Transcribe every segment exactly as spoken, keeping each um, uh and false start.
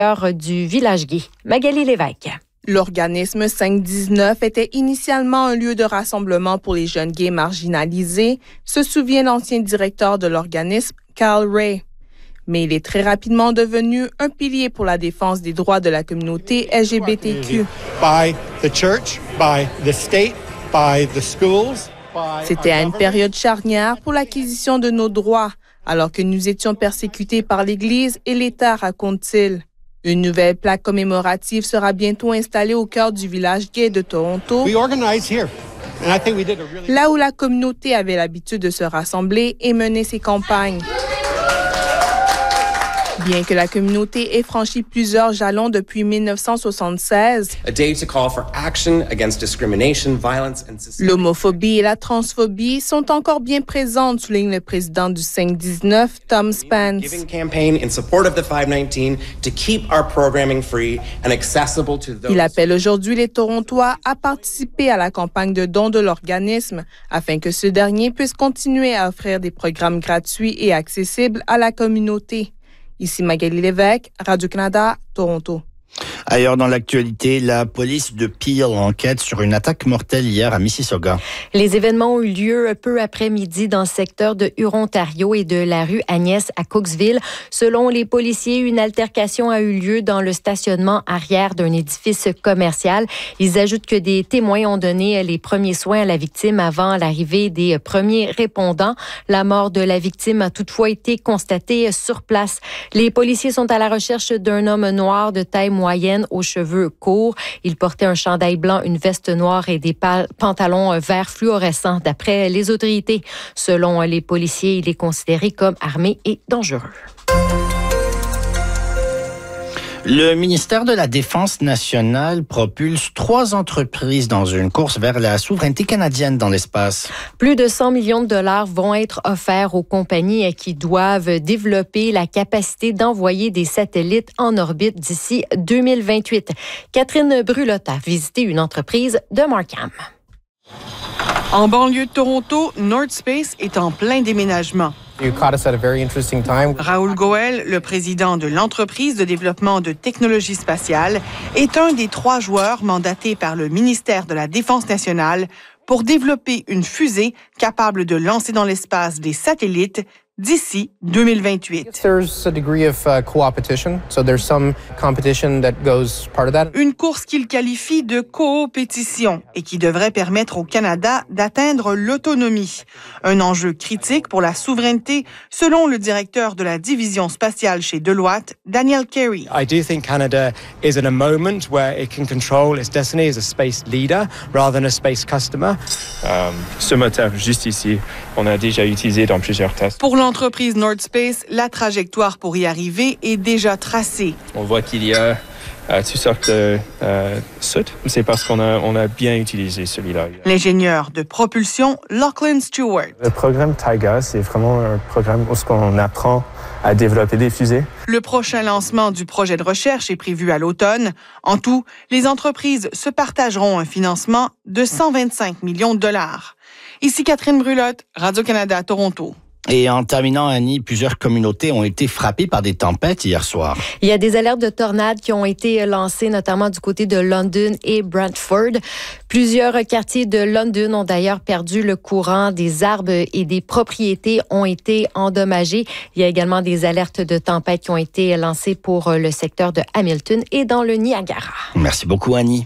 du village gay. Magali Lévesque. L'organisme cinq dix-neuf était initialement un lieu de rassemblement pour les jeunes gays marginalisés, se souvient l'ancien directeur de l'organisme, Carl Ray. Mais il est très rapidement devenu un pilier pour la défense des droits de la communauté L G B T Q. By the church, by the state, by the schools. C'était à une période charnière pour l'acquisition de nos droits, alors que nous étions persécutés par l'Église et l'État, raconte-t-il. Une nouvelle plaque commémorative sera bientôt installée au cœur du village gay de Toronto, là où la communauté avait l'habitude de se rassembler et mener ses campagnes. Bien que la communauté ait franchi plusieurs jalons depuis mille neuf cent soixante-seize, l'homophobie et la transphobie sont encore bien présentes, souligne le président du cinq dix-neuf, Tom Spence. Il appelle aujourd'hui les Torontois à participer à la campagne de dons de l'organisme afin que ce dernier puisse continuer à offrir des programmes gratuits et accessibles à la communauté. Ici Magali Lévesque, Radio-Canada, Toronto. Ailleurs dans l'actualité, la police de Peel enquête sur une attaque mortelle hier à Mississauga. Les événements ont eu lieu peu après-midi dans le secteur de Hurontario et de la rue Agnès à Cooksville. Selon les policiers, une altercation a eu lieu dans le stationnement arrière d'un édifice commercial. Ils ajoutent que des témoins ont donné les premiers soins à la victime avant l'arrivée des premiers répondants. La mort de la victime a toutefois été constatée sur place. Les policiers sont à la recherche d'un homme noir de taille moyenne aux cheveux courts. Il portait un chandail blanc, une veste noire et des pa- pantalons verts fluorescents. D'après les autorités, selon les policiers, il est considéré comme armé et dangereux. Le ministère de la Défense nationale propulse trois entreprises dans une course vers la souveraineté canadienne dans l'espace. Plus de cent millions de dollars vont être offerts aux compagnies qui doivent développer la capacité d'envoyer des satellites en orbite d'ici deux mille vingt-huit. Catherine Brulotte a visité une entreprise de Markham. En banlieue de Toronto, North Space est en plein déménagement. You caught us at a very interesting time. Raoul Goel, le président de l'entreprise de développement de technologie spatiale, est un des trois joueurs mandatés par le ministère de la Défense nationale pour développer une fusée capable de lancer dans l'espace des satellites d'ici deux mille vingt-huit. There's a degree of uh, co-opetition, so there's some competition that goes part of that. Une course qu'il qualifie de coopétition et qui devrait permettre au Canada d'atteindre l'autonomie. Un enjeu critique pour la souveraineté, selon le directeur de la division spatiale chez Deloitte, Daniel Carey. I do think Canada is in a moment where it can control its destiny as a space leader rather than a space customer. Um, ce moteur juste ici, on a déjà utilisé dans plusieurs tests. Pour l'entreprise North Space, la trajectoire pour y arriver est déjà tracée. On voit qu'il y a euh, toutes sortes de euh, soutes. C'est parce qu'on a, on a bien utilisé celui-là. L'ingénieur de propulsion, Lachlan Stewart. Le programme Taiga, c'est vraiment un programme où on apprend à développer des fusées. Le prochain lancement du projet de recherche est prévu à l'automne. En tout, les entreprises se partageront un financement de cent vingt-cinq millions de dollars. Ici Catherine Brulotte, Radio-Canada, Toronto. Et en terminant, Annie, plusieurs communautés ont été frappées par des tempêtes hier soir. Il y a des alertes de tornades qui ont été lancées, notamment du côté de London et Brantford. Plusieurs quartiers de London ont d'ailleurs perdu le courant. Des arbres et des propriétés ont été endommagés. Il y a également des alertes de tempêtes qui ont été lancées pour le secteur de Hamilton et dans le Niagara. Merci beaucoup, Annie.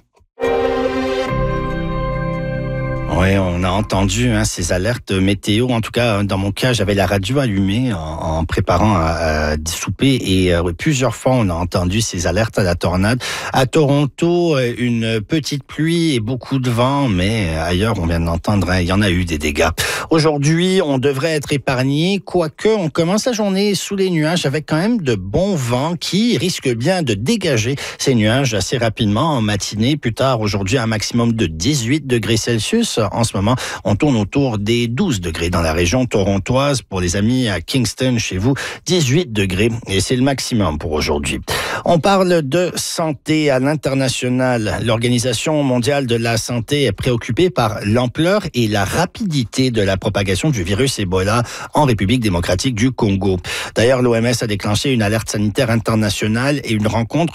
Oui, on a entendu hein, ces alertes météo. En tout cas, dans mon cas, j'avais la radio allumée en, en préparant à, à souper et euh, plusieurs fois, on a entendu ces alertes à la tornade. À Toronto, une petite pluie et beaucoup de vent, mais ailleurs, on vient d'entendre, hein, il y en a eu des dégâts. Aujourd'hui, on devrait être épargné, quoique on commence la journée sous les nuages avec quand même de bons vents qui risquent bien de dégager ces nuages assez rapidement en matinée. Plus tard, aujourd'hui, un maximum de dix-huit degrés Celsius. en ce moment. On tourne autour des douze degrés dans la région torontoise. Pour les amis à Kingston, chez vous, dix-huit degrés. Et c'est le maximum pour aujourd'hui. On parle de santé à l'international. L'Organisation mondiale de la santé est préoccupée par l'ampleur et la rapidité de la propagation du virus Ebola en République démocratique du Congo. D'ailleurs, l'O M S a déclenché une alerte sanitaire internationale et une rencontre